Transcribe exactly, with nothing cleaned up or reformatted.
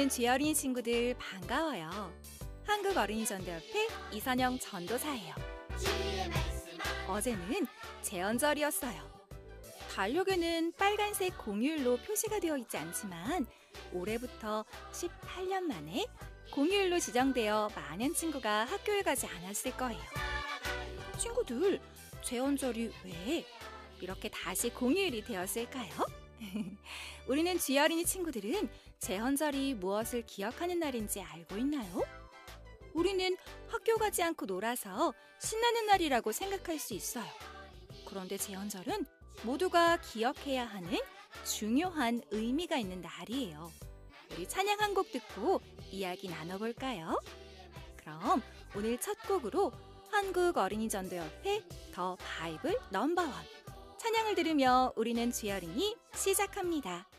우리는 쥐 어린이 친구들 반가워요. 한국 어린이 전도협회 이선영 전도사예요. 어제는 제헌절이었어요. 달력에는 빨간색 공휴일로 표시가 되어 있지 않지만 올해부터 십팔 년 만에 공휴일로 지정되어 많은 친구가 학교에 가지 않았을 거예요. 친구들, 제헌절이 왜 이렇게 다시 공휴일이 되었을까요? 우리는 쥐 어린이 친구들은 제헌절이 무엇을 기억하는 날인지 알고 있나요? 우리는 학교 가지 않고 놀아서 신나는 날이라고 생각할 수 있어요. 그런데 제헌절은 모두가 기억해야 하는 중요한 의미가 있는 날이에요. 우리 찬양 한 곡 듣고 이야기 나눠볼까요? 그럼 오늘 첫 곡으로 한국 어린이 전도협회 더 바이블 넘버원 찬양을 들으며 우리는 쥐 어린이 시작합니다.